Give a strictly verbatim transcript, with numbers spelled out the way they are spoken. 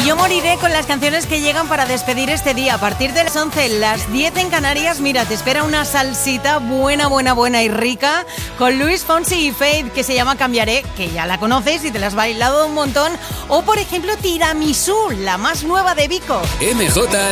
Yo moriré con las canciones que llegan para despedir este día. A partir de las once, las diez en Canarias, mira, te espera una salsita buena, buena, buena y rica con Luis Fonsi y Faith, que se llama Cambiaré, que ya la conoces y te la has bailado un montón. O, por ejemplo, Tiramisú, la más nueva de Vico. M J